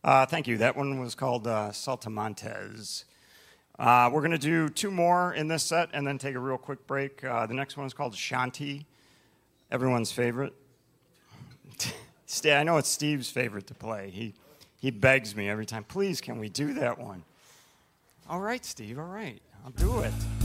Thank you. That one was called Saltamontes. We're going to do two more in this set and then take a real quick break. The next one is called Shanti, everyone's favorite. I know it's Steve's favorite to play. He begs me every time, please, can we do that one? All right, Steve, all right. I'll do it.